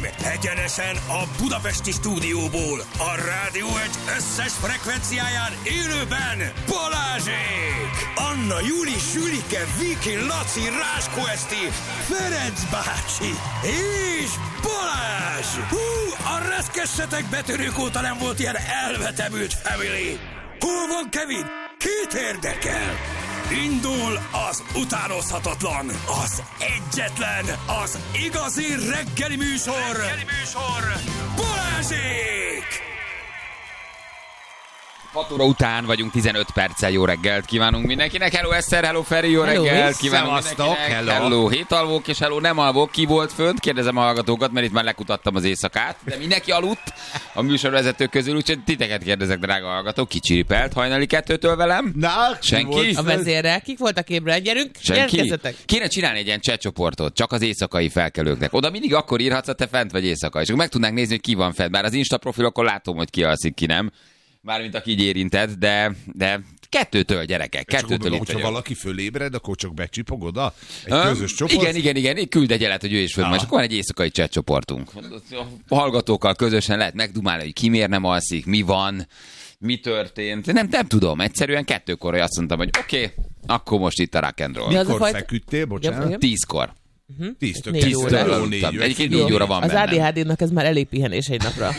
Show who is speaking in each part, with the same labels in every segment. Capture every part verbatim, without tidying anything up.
Speaker 1: egyenesen a budapesti stúdióból, a Rádió egy összes frekvenciáján élőben Balázsék! Anna, Júli, Sülike, Viki, Laci, Ráskó Eszti, Ferenc bácsi és Balázs! Hú, a reszkessetek betörők óta nem volt ilyen elvetemült family! Hol van Kevin? Kit érdekel? Indul az utánozhatatlan, az egyetlen, az igazi reggeli műsor, reggeli műsor, Balázsék!
Speaker 2: hat óra után vagyunk, tizenöt perccel. Jó reggelt kívánunk mindenkinek. Hello Eszter, hello Feri, jó hello, reggelt kívánunk mindenkinek.
Speaker 3: Hello.
Speaker 2: hello, hét alvók és hello, nem alvók. Ki volt fönt? Kérdezem a hallgatókat, mert itt már lekutattam az éjszakát. De mindenki aludt a műsorvezetők közül, úgyhogy titeket kérdezek, drága hallgatók. Ki csiripelt hajnali kettőtől velem?
Speaker 3: Na,
Speaker 2: senki?
Speaker 4: A vezérrel. Kik voltak ébren? Gyerünk,
Speaker 2: Senki?
Speaker 4: jelentkezzetek.
Speaker 2: Kéne csinálni egy ilyen chatcsoportot, csak az éjszakai felkelőknek. Oda mindig akkor írhatsz, ha te fent vagy éjszaka. És akkor meg tudnánk nézni, hogy ki van fent. Bár az Insta profilokon látom, hogy ki alszik, ki nem. Mármint aki így érintett, de, de kettőtől, gyerekek, kettőtől
Speaker 3: gondolom,
Speaker 2: itt
Speaker 3: hogyha
Speaker 2: vagyok.
Speaker 3: valaki fölébred, akkor csak becsipog oda? Egy
Speaker 2: Um,
Speaker 3: közös csoport?
Speaker 2: Igen, igen, igen, küld egy jelet, hogy ő is föl, és akkor van egy éjszakai chat csoportunk. A hallgatókkal közösen lehet megdumálni, hogy ki miért nem alszik, mi van, mi történt. Nem, nem tudom, egyszerűen kettőkor azt mondtam, hogy oké, okay, akkor most itt a rock and roll.
Speaker 4: Mi az a
Speaker 3: Mikor
Speaker 4: fajta-
Speaker 3: feküdtél, bocsánat?
Speaker 2: Tízkor.
Speaker 3: Tíz tök
Speaker 4: Négy
Speaker 3: tíz
Speaker 4: óra.
Speaker 3: től
Speaker 2: Aludtam.
Speaker 3: négy.
Speaker 2: Egyébként négy óra van
Speaker 4: Az
Speaker 2: bennem.
Speaker 4: á dé há dé-nak ez már elég pihenés egy napra.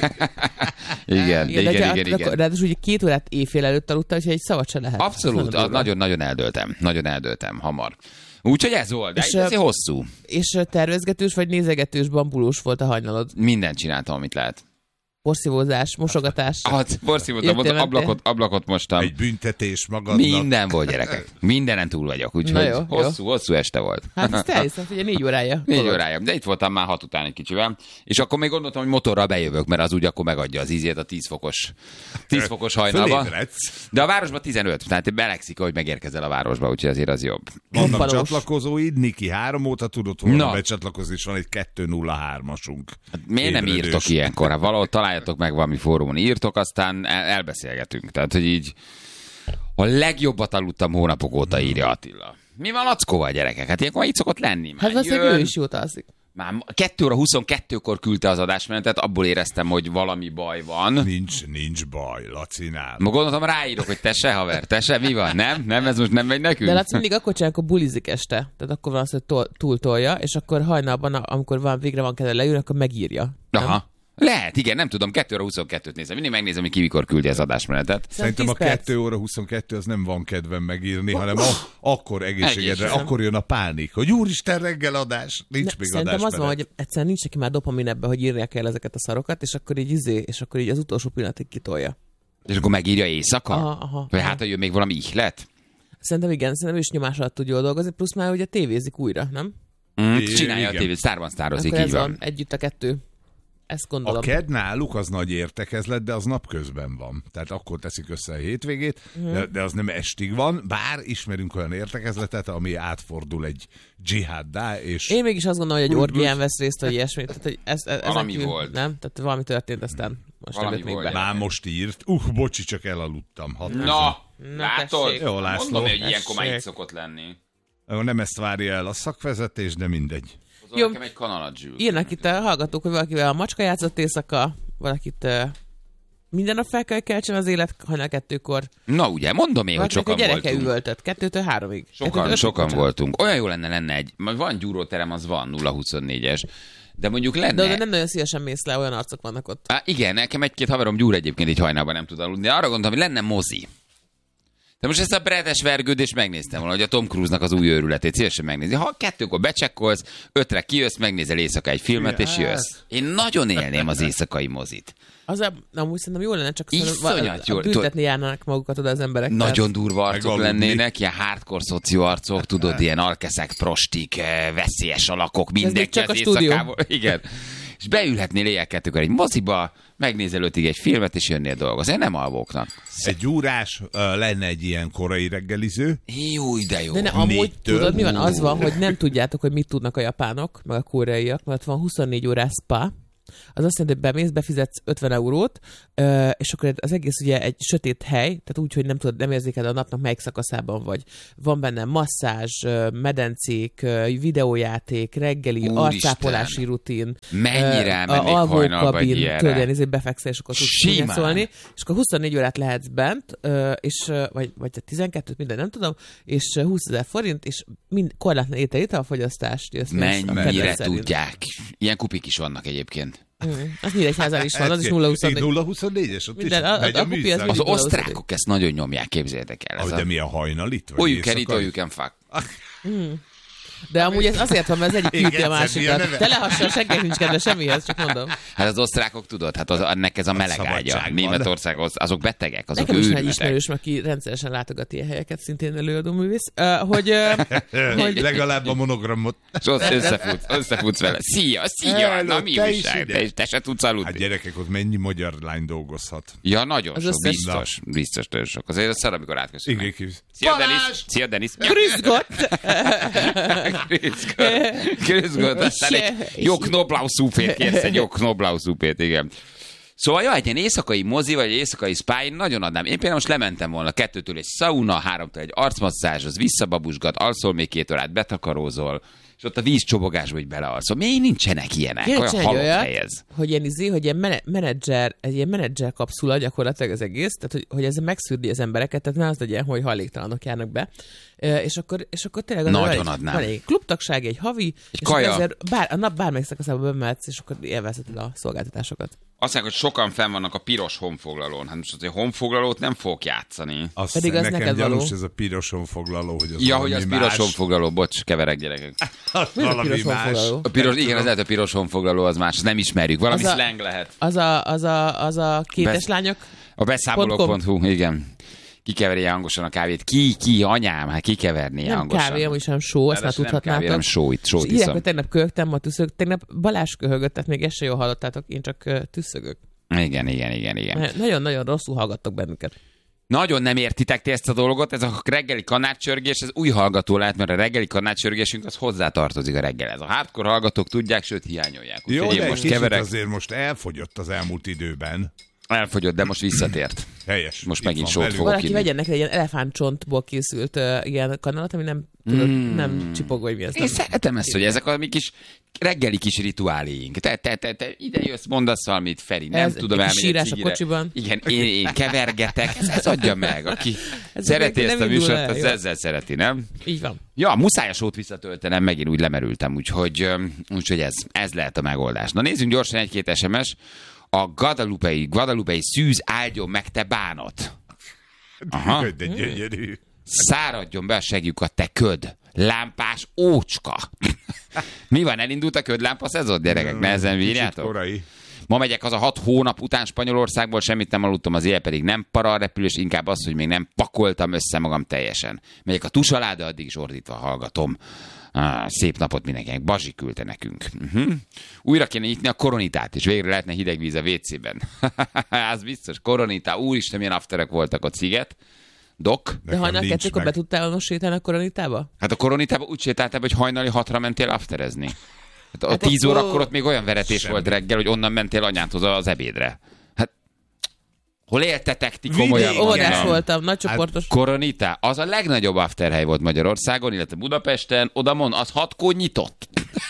Speaker 2: Igen, igen,
Speaker 4: de
Speaker 2: igen,
Speaker 4: de
Speaker 2: igen. igen.
Speaker 4: ráadásul ugye két órát éjfél előtt aludtál, úgyhogy egy szavat se lehet.
Speaker 2: Abszolút, az nagyon-nagyon eldöltem. Nagyon eldöltem, hamar. Úgyhogy ez volt, de
Speaker 4: És,
Speaker 2: ez hosszú.
Speaker 4: És tervezgetős vagy nézegetős, bambulós volt a hajnalod?
Speaker 2: Mindent csináltam, amit lehet.
Speaker 4: Porszívózás, mosogatás.
Speaker 2: Hát, porszívóztam,
Speaker 4: Jöttél,
Speaker 2: ablakot, ablakot mostam.
Speaker 3: Egy büntetés magadnak.
Speaker 2: Minden volt, gyerekek. Mindenen túl vagyok, úgyhogy
Speaker 4: Na jó,
Speaker 2: hosszú, hosszú este volt.
Speaker 4: Hát ezt elhiszem, hogy négy órája.
Speaker 2: Négy órája, de itt voltam már hat után egy kicsivel, és akkor még gondoltam, hogy motorral bejövök, mert az úgy akkor megadja az ízét a tíz fokos, tíz fokos hajnalba.
Speaker 3: Fölébredsz.
Speaker 2: De a városban tizenöt, tehát belekszik, hogy megérkezel a városba, úgyhogy azért az jobb.
Speaker 3: Vannak
Speaker 4: Pompalós.
Speaker 3: csatlakozóid, Niki három óta tudott volna
Speaker 2: Na.
Speaker 3: becsatlakozni, és van egy kettő nulla hármasunk.
Speaker 2: Hát miért nem
Speaker 3: Ébredős.
Speaker 2: írtok ilyenkor? Hát valahol találjatok meg valami fórumon, írtok, aztán el- elbeszélgetünk. Tehát, hogy így a legjobbat aludtam hónapok óta, írja Attila. Mi van Lackóval, gyerekek? Hát ilyenkor így szokott lenni. Már
Speaker 4: Hát valószínűleg ő
Speaker 2: jön.
Speaker 4: is jót alszik.
Speaker 2: Már kettő óra huszonkettőkor küldte az adásmenetet, abból éreztem, hogy valami baj van.
Speaker 3: Nincs, nincs baj, Lacinál.
Speaker 2: Ma gondoltam, ráírok, hogy te se, haver, te se, mi van? Nem? Nem, ez most nem megy nekünk?
Speaker 4: De Laci mindig akkor csinál, akkor bulizik este. Tehát akkor van az, hogy tol- túltolja, és akkor hajnalban, amikor van, végre van kedve leülni, akkor megírja. Nem?
Speaker 2: Aha. Lehet, igen, nem tudom, kettő óra huszonkettőt nézem. Mindig megnézem, hogy ki mikor küldi az adásmenetet.
Speaker 3: Szerintem a
Speaker 4: tíz perc.
Speaker 3: kettő óra huszonkettő az nem van kedvem megírni, hanem a, akkor egészségedre,
Speaker 2: Egész.
Speaker 3: akkor jön a pánik, hogy úristen reggeladás, nincs
Speaker 4: Ne,
Speaker 3: még
Speaker 4: szerintem
Speaker 3: adás.
Speaker 4: az van, hogy egyszerűen nincs neki már dopamin ebbe, hogy írják el ezeket a szarokat, és akkor így izé, és akkor így az utolsó pillanatig kitolja.
Speaker 2: És akkor megírja éjszaka?
Speaker 4: Aha, aha.
Speaker 2: Vagy hát, hogy jön még valami ihlet?
Speaker 4: Szerintem igen, szerintem ő is nyomás alatt tud jól dolgozni, plusz már ugye tévézik újra, nem?
Speaker 2: Mm,
Speaker 3: I-
Speaker 2: csinálja
Speaker 3: igen.
Speaker 2: a tévét, sztárban sztározik,
Speaker 4: Akkor
Speaker 2: így
Speaker 4: ez
Speaker 2: van.
Speaker 4: van, együtt a kettő. Ezt
Speaker 3: A
Speaker 4: gondolom.
Speaker 3: ked náluk az nagy értekezlet, de az napközben van. Tehát akkor teszik össze a hétvégét,
Speaker 4: Mhm.
Speaker 3: de, de az nem estig van, bár ismerünk olyan értekezletet, ami átfordul egy dzsihaddá, és
Speaker 4: Én mégis azt gondolom, hogy egy
Speaker 3: Úgy-
Speaker 4: orgián vesz részt, vagy ilyesmi. Tehát, hogy ez, ez,
Speaker 2: Valami
Speaker 4: ezen kívül-
Speaker 2: volt.
Speaker 4: Nem? Tehát valami történt, aztán most
Speaker 2: Valami
Speaker 4: nem jött még
Speaker 2: volt.
Speaker 4: be.
Speaker 3: már most írt. Uh, bocsi, csak elaludtam. Hat
Speaker 2: Na,
Speaker 4: Na,
Speaker 2: látod?
Speaker 4: tessék.
Speaker 3: Jó, László.
Speaker 2: Mondom, hogy ilyenkor már így
Speaker 4: Tessék.
Speaker 2: szokott lenni.
Speaker 3: Nem ezt várja el a szakvezetés, de mindegy.
Speaker 2: Hozol
Speaker 4: Jó.
Speaker 2: nekem egy kanalat, Zsül.
Speaker 4: Írnak itt a hallgatók, hogy valakivel a macska játszott éjszaka, valakit uh, minden nap fel kell keltsen az élet hajnal kettőkor.
Speaker 2: Na ugye, mondom én, hogy
Speaker 4: Valakinek
Speaker 2: sokan
Speaker 4: a gyereke
Speaker 2: voltunk.
Speaker 4: üvöltött, kettőtől háromig.
Speaker 2: Sokan,
Speaker 4: Kettőtől
Speaker 2: sokan
Speaker 4: ötig, bocsánat.
Speaker 2: voltunk. Olyan jó lenne, lenne egy, majd van gyúróterem, az van, nulla huszonnégyes. De mondjuk lenne...
Speaker 4: De oda nem nagyon szívesen mész le, olyan arcok vannak ott.
Speaker 2: Á, igen, nekem egy-két haverom gyúr egyébként így hajnalban nem tud aludni, de arra gondoltam, hogy lenne mozi. De most ezt a bretes vergődést megnéztem volna, hogy a Tom Cruise-nak az új őrületét szívesen megnézni. Ha kettőkor becsekkolsz, ötre kijössz, megnézel éjszaka egy filmet, és jössz. Én nagyon élném az éjszakai mozit.
Speaker 4: Az a, amúgy szerintem jó lenne, csak
Speaker 2: Iszonyat
Speaker 4: szerintem
Speaker 2: jó.
Speaker 4: a- büntetni járnának magukat oda az emberek.
Speaker 2: Nagyon durva arcok
Speaker 3: Megaludni.
Speaker 2: lennének, ilyen hardcore szocióarcok, tudod, ilyen alkeszek, prostik, eh, veszélyes alakok,
Speaker 4: még
Speaker 2: mindenki
Speaker 4: csak
Speaker 2: az
Speaker 4: a stúdió.
Speaker 2: éjszakával. Igen. És beülhetnél éjjel kettőkor egy moziba, megnézel ötig egy filmet, és jönnél dolgozni. Én nem alvóknak.
Speaker 3: Egy gyúrás uh, lenne egy ilyen korai reggeliző.
Speaker 2: Jó, de jó.
Speaker 4: De ne, amúgy
Speaker 3: Négytől?
Speaker 4: tudod, mi van? Az van, hogy nem tudjátok, hogy mit tudnak a japánok, meg a koreaiak, mert van huszonnégy órás spa, az azt jelenti, hogy bemész, befizetsz ötven eurót, és akkor az egész ugye egy sötét hely, tehát úgy, hogy nem tudod, nem érzékeled a napnak melyik szakaszában vagy. Van benne masszázs, medencék, videójáték, reggeli,
Speaker 2: Úristen.
Speaker 4: arcápolási rutin.
Speaker 2: Mennyire elmennék hajnalba ilyenre?
Speaker 4: Tudod, ilyen izé befekszel, és akkor
Speaker 2: Simán.
Speaker 4: tudsz szólni. És akkor huszonnégy órát lehetsz bent, és, vagy, vagy tizenkettőt, minden nem tudom, és húszezer forint, és mind, korlátlan étel, italfogyasztást.
Speaker 2: Mennyire tudják. Ilyen kupik is vannak egyébként.
Speaker 4: Mm. Az Nyíregyházán is van, az is nulla huszonnégy.
Speaker 3: nulla huszonnégyes, ott
Speaker 4: Minden,
Speaker 3: is
Speaker 4: a,
Speaker 3: megy
Speaker 4: a,
Speaker 3: a
Speaker 4: a kupi az
Speaker 3: műszak.
Speaker 2: Az
Speaker 4: mindig nulla
Speaker 2: osztrákok ezt nagyon nyomják, képzeljétek el.
Speaker 3: Ahogy,
Speaker 2: Ez
Speaker 3: de
Speaker 2: a...
Speaker 3: mi a hajnalit? Vagy
Speaker 2: All you can eat,
Speaker 3: éjszaka?
Speaker 2: all you can fuck.
Speaker 4: Mm. De amúgy ez azért van, mert az egyik küldi a
Speaker 3: Igen,
Speaker 4: másikat.
Speaker 3: neve.
Speaker 4: Te lehasson, senkinek nincs kedve semmihez, csak mondom.
Speaker 2: Hát az osztrákok tudod, hát az, ennek ez a meleg ágya.
Speaker 3: szabadság
Speaker 2: Németország, az, azok betegek, azok
Speaker 4: Nekem is van egy
Speaker 2: őrültek.
Speaker 4: ismerős, aki rendszeresen látogat ilyen helyeket, szintén előadó művész, uh, hogy, uh, hogy
Speaker 3: Legalább a monogramot.
Speaker 2: És ott összefutsz, összefutsz vele. Szia, szia,
Speaker 3: Hello,
Speaker 2: na mi
Speaker 3: te is
Speaker 2: újság?
Speaker 3: ide.
Speaker 2: Te, te se tudsz
Speaker 3: Hát
Speaker 2: aludni.
Speaker 3: gyerekek, ott mennyi magyar lány dolgozhat?
Speaker 2: Ja, nagyon
Speaker 4: Az
Speaker 2: sok,
Speaker 4: összes-
Speaker 2: biztos, biztos, nagyon sok. Azért az szar, amikor átköszönnek.
Speaker 3: Igen, kívül.
Speaker 2: Szia, Denis! Szia, Denis!
Speaker 4: Grüßgott!
Speaker 2: Grüßgott! Grüßgott! Aztán egy jó knoblauchszúpét kérsz, egy jó knoblauchszúpét, igen. Szóval jó, egy ilyen éjszakai mozi, vagy egy éjszakai spa, én nagyon adnám. Én például most lementem volna kettőtől egy sauna, háromtól egy arcmasszázs, az visszababusgat, alszol még két órát, betakarózol, és ott a vízcsobogásba így belealszol. Miért nincsenek ilyenek?
Speaker 4: Kéne
Speaker 2: Olyan
Speaker 4: csinálni
Speaker 2: halott
Speaker 4: olyat,
Speaker 2: hely ez.
Speaker 4: hogy ilyen izé, hogy ilyen mene- menedzser, egy ilyen menedzser kapszula gyakorlatilag az egész, tehát hogy, hogy ez megszűrdi az embereket, tehát ne az legyen, hogy hajléktalanok járnak be. E, és akkor, és akkor tényleg az
Speaker 2: Nagyon
Speaker 4: van egy,
Speaker 2: adnám.
Speaker 4: van egy klubtagság, egy havi,
Speaker 2: Egy
Speaker 4: és
Speaker 2: kaja.
Speaker 4: akkor ezért bár, a nap bármelyik szakaszába bemehetsz, és akkor élvezheted a szolgáltatásokat.
Speaker 2: Azt mondják, hogy sokan fenn vannak a piros honfoglalón. Hát most azért honfoglalót nem fogok játszani.
Speaker 3: Azt
Speaker 4: Pedig az
Speaker 3: nekem
Speaker 4: neked
Speaker 3: gyanús
Speaker 4: való.
Speaker 3: ez a piroson foglaló, hogy az
Speaker 2: Ja, hogy az
Speaker 3: valami
Speaker 2: piros
Speaker 3: más.
Speaker 2: honfoglaló, bocs, keverek gyerekek.
Speaker 3: Az
Speaker 4: Mi az a
Speaker 3: valami
Speaker 4: piros
Speaker 3: más.
Speaker 4: honfoglaló?
Speaker 2: A piros, igen, az lehet, a piros honfoglaló az más, nem ismerjük. Valami
Speaker 4: Az a-
Speaker 2: slang lehet.
Speaker 4: Az a, az a, az a kétes
Speaker 2: Besz-
Speaker 4: lányok,
Speaker 2: A beszámoló pont hu, igen. Kikeveri hangosan a kávét. Ki, ki, anyám, hát kikeverni
Speaker 4: nem
Speaker 2: hangosan.
Speaker 4: kávé, amúgy sem só, azt már
Speaker 2: Ráadásul nem kávé,
Speaker 4: tudhatnátok.
Speaker 2: hanem sóit, sót
Speaker 4: Írják,
Speaker 2: iszom.
Speaker 4: hogy tegnap köhögtem, ma tüszögök. Tegnap Balázs köhögött, tehát még ezt se jól hallottátok, én csak ö, tüszögök.
Speaker 2: Igen, igen, igen, igen.
Speaker 4: Nagyon-nagyon rosszul hallgattok bennünket.
Speaker 2: Nagyon nem értitek ti ezt a dolgot, ez a reggeli kanátcsörgés, ez új hallgató lehet, mert a reggeli kanátcsörgésünk az hozzátartozik a reggelhez. A hardcore hallgatók tudják, sőt hiányolják.
Speaker 3: Jó,
Speaker 2: Úgyhogy
Speaker 3: de
Speaker 2: én
Speaker 3: egy
Speaker 2: most
Speaker 3: kicsit
Speaker 2: keverek,
Speaker 3: azért most elfogyott az elmúlt időben.
Speaker 2: elfogyott, de most visszatért.
Speaker 3: Helyes.
Speaker 2: Most
Speaker 3: Itt
Speaker 2: megint
Speaker 3: van
Speaker 2: sót
Speaker 3: velünk.
Speaker 2: fogok.
Speaker 4: Valaki
Speaker 2: inni.
Speaker 4: vegyen neki egy ilyen elefántcsontból készült uh, ilyen kanalat, ami nem tudod, mm. nem csipogó, hogy mi ez.
Speaker 2: Én szeretem ezt, hogy ezek a mi kis reggeli kis rituáléink. Te, te, te, te ide jössz, mondasz valamit, Feri, nem
Speaker 4: Ez
Speaker 2: tudom
Speaker 4: egy
Speaker 2: elmenni.
Speaker 4: sírás a
Speaker 2: cigire.
Speaker 4: kocsiban.
Speaker 2: Igen, én, én kevergetek, ez, ez adja meg. Aki
Speaker 4: Ez
Speaker 2: szereti
Speaker 4: nem
Speaker 2: ezt a
Speaker 4: indul
Speaker 2: műsort,
Speaker 4: el,
Speaker 2: az
Speaker 4: jó.
Speaker 2: ezzel szereti, nem?
Speaker 4: Így van.
Speaker 2: Ja, muszáj a sót visszatöltenem, megint úgy lemerültem, úgyhogy, öm, úgyhogy ez, ez lehet a megoldás. Na nézzünk gyorsan egy-két es em es. A Guadalupe-i, Guadalupe-i szűz áldjon meg te bánat. Aha.
Speaker 3: De gyönyörű.
Speaker 2: Száradjon be a segjukat, te köd. Lámpás ócska. Mi van, elindult a ködlámpa szezon, gyerekek? Nehezen
Speaker 3: Kicsit
Speaker 2: bírjátok?
Speaker 3: korai.
Speaker 2: Ma megyek az a hat hónap után Spanyolországból, semmit nem aludtam, az éjjel pedig nem para a repülés, inkább az, hogy még nem pakoltam össze magam teljesen. Megyek a tus alá, de addig is ordítva hallgatom. Ah, szép napot mindenkinek. Bazsi küldte nekünk. Uh-huh. Újra kéne nyitni a koronitát, és végre lehetne hideg víz a vécében. Az biztos. Koronita. Úristen, milyen afterek voltak ott, Sziget. Dok.
Speaker 4: De
Speaker 3: Nekem
Speaker 4: hajnal
Speaker 3: nincs
Speaker 4: kettőkor
Speaker 3: meg.
Speaker 4: be tudtál volna sétálni a koronitába?
Speaker 2: Hát a koronitában úgy sétáltál, hogy hajnali hatra mentél afterezni. Hát a
Speaker 4: Hát
Speaker 2: tíz
Speaker 4: akkor-
Speaker 2: órakor ott még olyan veretés
Speaker 3: Semmi.
Speaker 2: volt reggel, hogy onnan mentél anyádhoz az ebédre. Hát hol éltetek ti komolyan?
Speaker 3: Vidéken.
Speaker 4: Óvodás
Speaker 2: mondom?
Speaker 4: voltam, nagycsoportos.
Speaker 2: Koronita, az a legnagyobb afterhely volt Magyarországon, illetve Budapesten, oda mond, az hatkor nyitott.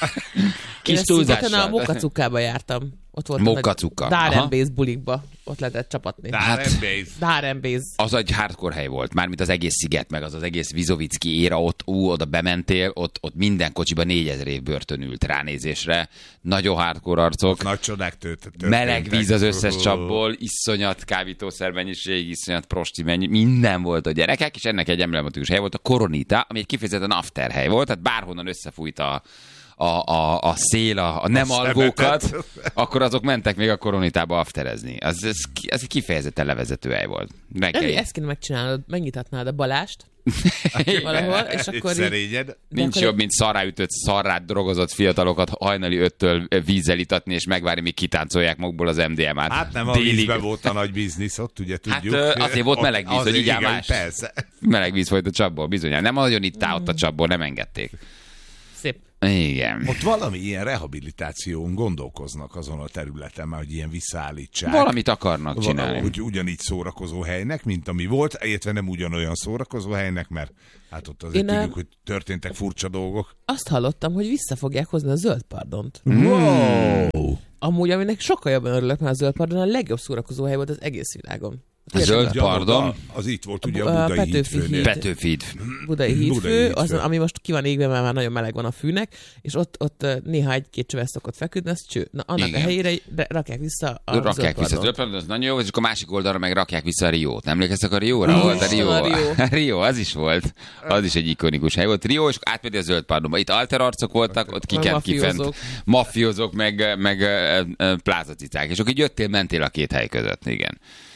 Speaker 4: Én
Speaker 2: Kis
Speaker 4: ezt szigeten a
Speaker 2: túlzással.
Speaker 4: Mokacukába jártam. Ott volt
Speaker 2: Mokacuka, aha.
Speaker 4: Dárembész bulikba. Ott lehetett csapatni.
Speaker 2: Hát-
Speaker 3: Dárembész.
Speaker 4: Dárembész.
Speaker 2: Az egy hardcore hely volt, mármint az egész sziget, meg az az egész Vizovicki éra, ott, ú, oda bementél, ott, ott minden kocsiba négyezer év börtön ült ránézésre. Nagyon hardcore arcok.
Speaker 3: Nagy csodák történtek.
Speaker 2: Meleg víz az összes csapból, iszonyat kábítószer mennyiség, iszonyat prosti mennyi, minden volt a gyerekek, és ennek egy emblematikus hely volt a Koronita, ami egy kifejezetten after hely volt, tehát bárhonnan összefújt a, a, a, a szél, a, a nem
Speaker 3: A
Speaker 2: alvókat,
Speaker 3: szemetet.
Speaker 2: akkor azok mentek még a Koronitába afterezni. Az, ez, ez egy kifejezetten levezető hely volt. Reggeli.
Speaker 4: Emi, ezt kéne megcsinálnod, megnyitatnád a Balást valahol, és
Speaker 3: Egy
Speaker 4: akkor így,
Speaker 3: szerényed.
Speaker 2: Nincs
Speaker 4: akkor-
Speaker 2: jobb, mint szarráütött, szarrát drogozott fiatalokat hajnali öttől vízzel itatni, és megvárni, míg kitáncolják magukból az em dé em át.
Speaker 3: Hát nem a
Speaker 2: Délig.
Speaker 3: vízben volt a nagy biznisz, ott ugye tudjuk.
Speaker 2: ö, azért volt
Speaker 3: Ott-
Speaker 2: meleg víz, hogy
Speaker 3: azért
Speaker 2: igyál
Speaker 3: igen,
Speaker 2: más.
Speaker 3: Persze.
Speaker 2: Meleg víz folyt a csapból, bizonyán. Nem nagyon itt ott a csapból, nem engedték.
Speaker 4: szép.
Speaker 2: Igen.
Speaker 3: Ott valami ilyen rehabilitáción gondolkoznak azon a területen, már hogy ilyen visszaállítsák.
Speaker 2: Valamit akarnak csinálni.
Speaker 3: Hogy ugyanígy szórakozó helynek, mint ami volt, illetve nem ugyanolyan szórakozó helynek, mert hát ott azért
Speaker 4: Én
Speaker 3: tudjuk,
Speaker 4: nem...
Speaker 3: hogy történtek furcsa dolgok.
Speaker 4: Azt hallottam, hogy vissza fogják hozni a zöld pardont.
Speaker 3: Wow!
Speaker 4: Amúgy, aminek sokkal jobban örülök, mert a zöld pardon a legjobb szórakozó hely volt az egész világon.
Speaker 2: A zöld pardon.
Speaker 3: Az itt volt ugye a
Speaker 4: A
Speaker 3: Budai
Speaker 4: Petőfi
Speaker 3: hídfőnél.
Speaker 4: híd.
Speaker 2: Petőfi híd.
Speaker 4: Budai hídfő,
Speaker 3: Budai hídfő.
Speaker 4: az, ami most ki van égve, mert már nagyon meleg van a fűnek, és ott, ott néha egy-két csöves szokott feküdni, az cső. Na, annak
Speaker 2: Igen.
Speaker 4: a helyére de rakják vissza a
Speaker 2: Rakják
Speaker 4: zöld
Speaker 2: vissza a
Speaker 4: pardont.
Speaker 2: zöld pardon, az nagyon jó, és akkor a másik oldalra meg rakják vissza a Riót. Emlékeztek a Rióra?
Speaker 4: Ú,
Speaker 2: Volt a Rio.
Speaker 4: a Rio.
Speaker 2: Rio, az is volt. Az is egy ikonikus hely volt. Rio, és átmegy a zöld pardonba. Itt alterarcok voltak, ott kikent kifent.
Speaker 4: Mafiózók.
Speaker 2: Mafiózók, meg, meg ö, ö, plázacicák. És akkor így jöttél, mentél a két hely között. Igen.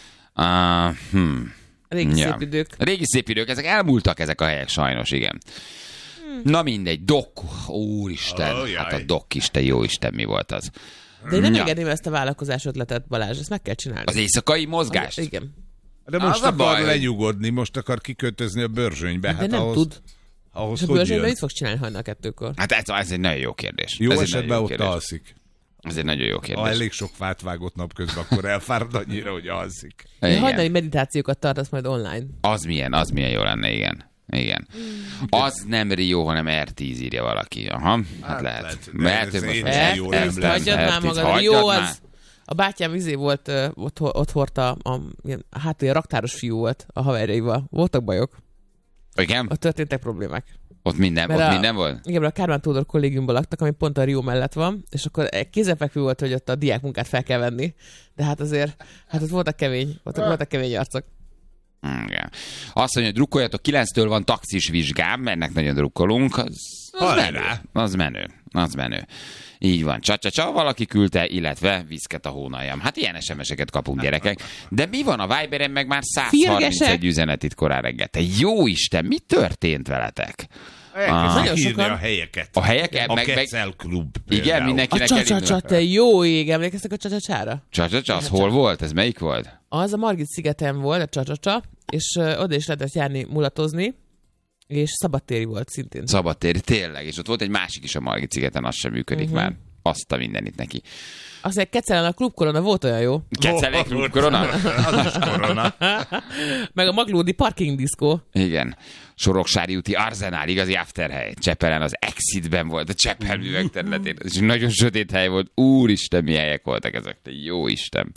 Speaker 2: Uh, hmm.
Speaker 4: Régi
Speaker 2: Ja.
Speaker 4: szép idők.
Speaker 2: Régi szép idők, ezek elmúltak ezek a helyek sajnos, igen. Na mindegy, Dok, úristen,
Speaker 3: Oh, jaj.
Speaker 2: hát a Dok is, te jó Isten, mi volt az?
Speaker 4: De én nem
Speaker 2: Ja.
Speaker 4: engedném ezt a vállalkozás ötletet, Balázs, ezt meg kell csinálni.
Speaker 2: Az éjszakai mozgást?
Speaker 4: Igen.
Speaker 3: De most
Speaker 2: Az a
Speaker 3: akar
Speaker 2: baj, hogy-
Speaker 3: lenyugodni, most akar kikötözni a Börzsönybe.
Speaker 4: De
Speaker 3: Hát
Speaker 4: nem
Speaker 3: ahhoz,
Speaker 4: tud.
Speaker 3: ahhoz
Speaker 4: És a
Speaker 3: hogy
Speaker 4: bőrzsönyben
Speaker 3: jön?
Speaker 4: mit fogsz csinálni hajnal kettőkor?
Speaker 2: Hát ez, ez egy nagyon jó kérdés.
Speaker 3: Jó
Speaker 2: ez egy
Speaker 3: esetben
Speaker 2: nagyon jó
Speaker 3: ott
Speaker 2: kérdés.
Speaker 3: alszik.
Speaker 2: Ez egy nagyon jó
Speaker 3: Ha
Speaker 2: kérdés.
Speaker 3: elég sok fát vágott napközben, akkor elfárad annyira, hogy alszik.
Speaker 4: Ja,
Speaker 2: Igen.
Speaker 4: hajnali meditációkat tartasz majd online.
Speaker 2: Az milyen, az milyen jó lenne, igen. Igen. Az nem Rio, hanem er tíz írja valaki. Aha, hát,
Speaker 3: Hát
Speaker 2: lehet.
Speaker 3: lehet, de
Speaker 2: Mert
Speaker 3: ez
Speaker 2: hogy most
Speaker 3: én
Speaker 2: már
Speaker 3: sem
Speaker 4: Ezt
Speaker 3: jó
Speaker 2: er tíz,
Speaker 3: nem
Speaker 4: ezt
Speaker 3: lesz.
Speaker 4: hagyjad
Speaker 2: er
Speaker 4: már
Speaker 2: tíz,
Speaker 4: magad.
Speaker 2: hagyjad
Speaker 4: Jó,
Speaker 2: már.
Speaker 4: az... A bátyám izé volt, ö, ott, ott hordta, a, ilyen, hát ilyen raktáros fiú volt a haverjaival. Voltak bajok,
Speaker 2: Igen?
Speaker 4: ott történtek problémák.
Speaker 2: Ott minden,
Speaker 4: Mert
Speaker 2: ott
Speaker 4: a-
Speaker 2: minden volt?
Speaker 4: Igen, mert a Kármán Tódor kollégiumban laktak, ami pont a Rio mellett van, és akkor egy kézenfekvő volt, hogy ott a diákmunkát fel kell venni, de hát azért, hát ott voltak kemény, ott voltak kemény arcok.
Speaker 2: Igen. Azt mondja, hogy drukkoljatok, kilenctől van taxis vizsgám, ennek nagyon drukkolunk. Az, az
Speaker 3: Hajrá!
Speaker 2: menő. Az menő. Az menő. Így van. Csa-csa-csa, valaki küldte, illetve viszket a hónaljam. Hát ilyen es em es-eket kapunk, gyerekek. De mi van a Viberen, meg már száz harmincegy
Speaker 4: Férgesek?
Speaker 2: üzenet itt korán reggel. Te jó Isten, mi történt veletek?
Speaker 3: Elkezdték
Speaker 4: Nagyon
Speaker 3: írni
Speaker 4: sokan.
Speaker 3: a helyeket.
Speaker 2: A helyeket,
Speaker 3: A
Speaker 2: meg- meg-
Speaker 3: Kecel Klub.
Speaker 2: Igen,
Speaker 3: például.
Speaker 2: mindenkinek
Speaker 4: A csa-csa-csa,
Speaker 2: elindul.
Speaker 4: te jó ég, emlékeztek a csa-csa-csára?
Speaker 2: Csa-csa-csa, az hol volt? Ez melyik volt?
Speaker 4: Az a Margit szigeten volt, a csa-csa-csa, és uh, oda is lehetett járni mulatozni, és szabadtéri volt szintén.
Speaker 2: Szabadtéri, tényleg. És ott volt egy másik is a Margit szigeten, az sem működik
Speaker 4: Mhm.
Speaker 2: már. Azt a mindenit neki.
Speaker 4: Azért Kecelen a klubkorona volt olyan jó.
Speaker 2: Kecelék
Speaker 3: Volt.
Speaker 2: korona?
Speaker 3: Az is korona.
Speaker 4: Meg a Maglódi parking diszkó.
Speaker 2: Igen. Soroksári úti Arzenál, igazi afterhely. Csepelen az Exitben volt, a Csepel művek területén. Ez egy nagyon sötét hely volt. Úristen, milyen helyek voltak ezek. Te jó Isten.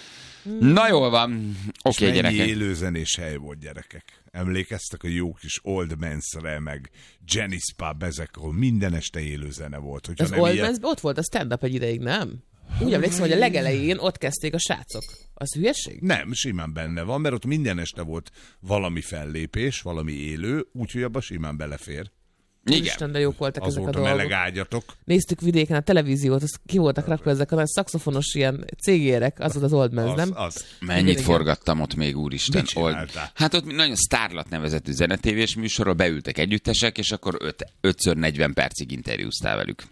Speaker 2: Na jól van. Oké, okay,
Speaker 3: Mennyi
Speaker 2: gyerekek.
Speaker 3: élőzenés hely volt, gyerekek. Emlékeztek a jó kis Old Man's-re, meg Jenny's Pub, ezek, ahol minden este élőzene volt. Hogyha
Speaker 4: Az
Speaker 3: nem
Speaker 4: Old
Speaker 3: ilyen-
Speaker 4: Man's, ott volt a stand-up egy ideig, nem? Úgy emlékszem, hogy a legelején ott kezdték a srácok. Az hülyeség?
Speaker 3: Nem, simán benne van, mert ott minden este volt valami fellépés, valami élő, úgyhogy abba simán belefér.
Speaker 2: Igen.
Speaker 4: Isten, de jók voltak
Speaker 3: Az
Speaker 4: ezek a
Speaker 3: volt a
Speaker 4: dolgok.
Speaker 3: meleg ágyatok.
Speaker 4: Néztük vidéken a televíziót, az ki voltak rakva ezek a nagy szaxofonos ilyen cégérek, az volt az Old Man's,
Speaker 3: Az,
Speaker 4: nem?
Speaker 3: az.
Speaker 2: Mennyit
Speaker 4: Igen, igen.
Speaker 2: forgattam ott még, úristen.
Speaker 3: Mit csináltál?
Speaker 2: Hát ott nagyon Starlat nevezetű zenetévés műsorra beültek együttesek, és akkor öt negyven percig interjúztál velük.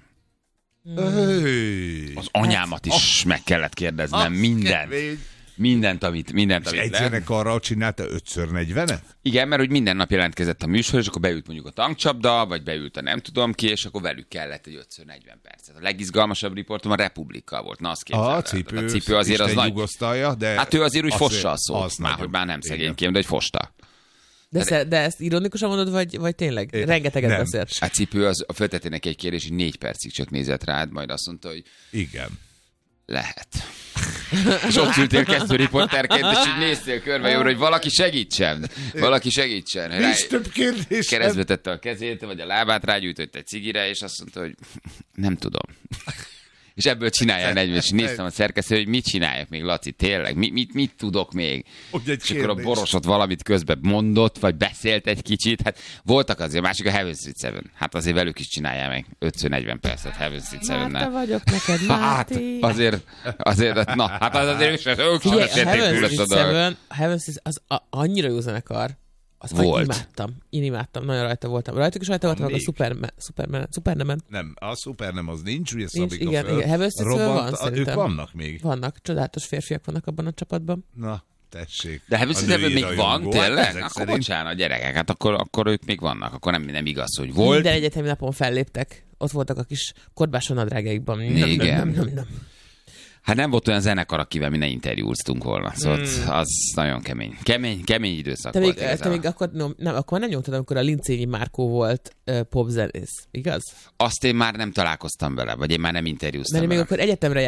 Speaker 3: Öy.
Speaker 2: Az anyámat is meg kellett kérdeznem,
Speaker 3: Az
Speaker 2: mindent.
Speaker 3: kemény.
Speaker 2: Mindent, amit, mindent,
Speaker 3: És
Speaker 2: amit
Speaker 3: egy
Speaker 2: lehet.
Speaker 3: zenekarral csinálta ötször negyvenet?
Speaker 2: Igen, mert hogy minden nap jelentkezett a műsor, és akkor beült mondjuk a tankcsapda, vagy beült a nem tudom ki, és akkor velük kellett egy öt negyven percet. A legizgalmasabb riportom a Republikkal volt. Na, azt képzeld el.
Speaker 3: A cipő,
Speaker 2: a cipő azért az
Speaker 3: Isten
Speaker 2: nagy...
Speaker 3: nyugosztalja, de...
Speaker 2: Hát ő azért úgy
Speaker 3: azért-
Speaker 2: fossa a szót.
Speaker 3: az
Speaker 2: Már,
Speaker 3: nagyon-
Speaker 2: hogy már nem
Speaker 3: igen.
Speaker 2: szegényként, de hogy fosta.
Speaker 4: De, sze- de ezt ironikusan mondod, vagy, vagy tényleg?
Speaker 3: É,
Speaker 4: Rengeteget
Speaker 3: nem.
Speaker 4: beszélt.
Speaker 2: A cipő az föltette neki egy kérdés, hogy négy percig csak nézett rád, majd azt mondta, hogy
Speaker 3: Igen.
Speaker 2: lehet. És ott ültél kezdő riporterként, és így néztél körbe jobbra, hogy valaki segítsen. Valaki segítsen. Rá,
Speaker 3: Nincs több kérdés.
Speaker 2: keresztbe tette a kezét, vagy a lábát, rágyújtott egy cigire, és azt mondta, hogy nem tudom. És ebből csinálja negyven, és néztem a szerkesztő, hogy mit csináljak még, Laci, tényleg, mit, mit, mit tudok még?
Speaker 3: Hogy egy
Speaker 2: És akkor a
Speaker 3: kérdés.
Speaker 2: Borosot valamit közben mondott, vagy beszélt egy kicsit, hát voltak azért, másik a Heaven Street Seven. Hát azért velük is csinálja meg öt negyven percet Heaven Street
Speaker 4: Márta
Speaker 2: Seven-nel.
Speaker 4: vagyok neked,
Speaker 2: Hát,
Speaker 4: Máté.
Speaker 2: azért, azért, na, hát az azért ők sem, ők sem
Speaker 4: Figyelj, a
Speaker 2: beszélték
Speaker 4: Heaven
Speaker 2: túl
Speaker 4: Street
Speaker 2: a dolgot.
Speaker 4: Seven, a Heaven Street az a, annyira jó zenekar. Azt
Speaker 2: Volt.
Speaker 4: Volt. imádtam. Én imádtam, nagyon rajta voltam. Rajtuk is rajta voltam, meg a
Speaker 3: Még.
Speaker 4: Superman, Superman, Superman.
Speaker 3: Nem, a szuper nem, az nincs, ugye
Speaker 4: Nincs,
Speaker 3: Szabika
Speaker 4: igen,
Speaker 3: föl.
Speaker 4: igen. Heaven Street Seven
Speaker 3: robbant,
Speaker 4: van,
Speaker 3: a- Ők
Speaker 4: szerintem.
Speaker 3: vannak még.
Speaker 4: Vannak, csodálatos férfiak vannak abban a csapatban.
Speaker 3: Na, tessék.
Speaker 2: De Heaven
Speaker 3: A
Speaker 2: Street Seven
Speaker 3: női
Speaker 2: még van,
Speaker 3: rajongó. Hát
Speaker 2: tényleg?
Speaker 3: ezek
Speaker 2: Akkor
Speaker 3: szerint-
Speaker 2: bocsánat, gyerekek, hát akkor, akkor ők még vannak. Akkor nem, nem igaz, hogy volt.
Speaker 4: Minden egyetemi napon felléptek. ott voltak a kis korbáson nadrágjaikban.
Speaker 2: Igen.
Speaker 4: Nem, nem, nem.
Speaker 2: Hát nem volt olyan zenekar, akivel mi ne interjúztunk volna. Szóval
Speaker 4: Mm.
Speaker 2: az nagyon kemény. Kemény, kemény időszak
Speaker 4: Te
Speaker 2: volt.
Speaker 4: még, te
Speaker 2: igazából.
Speaker 4: még akkor, no, nem, akkor nem nyomtad, amikor a Lincényi Márkó volt uh, popzenész, igaz?
Speaker 2: Azt én már nem találkoztam vele, vagy én már nem interjúztam
Speaker 4: Mert én még
Speaker 2: vele.
Speaker 4: akkor egyetemre